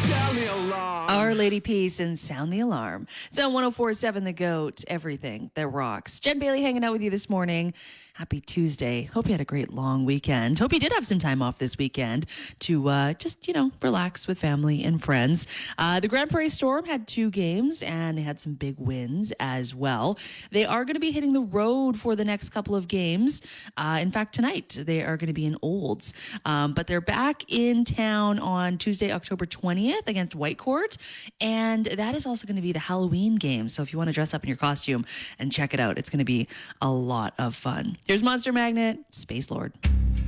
Sound the alarm. Our Lady Peace and Sound the Alarm. It's on 104.7 The Goat, everything that rocks. Jen Bailey hanging out with you this morning. Happy Tuesday. Hope you had a great long weekend. Hope you did have some time off this weekend to just, relax with family and friends. The Grand Prairie Storm had 2 games and they had some big wins as well. They are going to be hitting the road for the next couple of games. In fact, tonight they are going to be in Olds. But they're back in town on Tuesday, October 20th against Whitecourt. And that is also going to be the Halloween game. So if you want to dress up in your costume and check it out, it's going to be a lot of fun. Here's Monster Magnet, Space Lord.